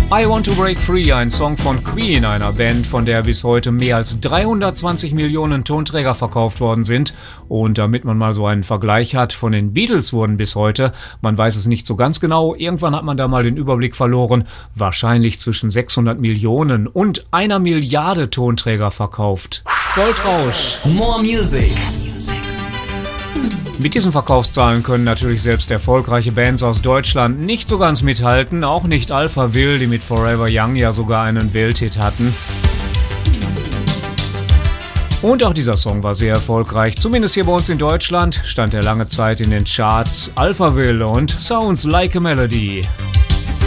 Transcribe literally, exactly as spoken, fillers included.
I Want to Break Free, ein Song von Queen, einer Band, von der bis heute mehr als dreihundertzwanzig Millionen Tonträger verkauft worden sind. Und damit man mal so einen Vergleich hat, von den Beatles wurden bis heute, man weiß es nicht so ganz genau, irgendwann hat man da mal den Überblick verloren, wahrscheinlich zwischen sechshundert Millionen und einer Milliarde Tonträger verkauft. Goldrausch. More Music. Mit diesen Verkaufszahlen können natürlich selbst erfolgreiche Bands aus Deutschland nicht so ganz mithalten, auch nicht Alphaville, die mit Forever Young ja sogar einen Welthit hatten. Und auch dieser Song war sehr erfolgreich, zumindest hier bei uns in Deutschland stand er lange Zeit in den Charts. Alphaville und Sounds Like a Melody.